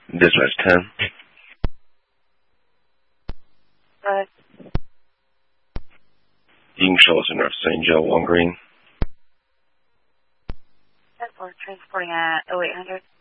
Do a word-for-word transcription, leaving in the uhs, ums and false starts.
Dispatch ten. Right. You can show us in North Saint Joe, One Green. We're transporting at oh eight hundred.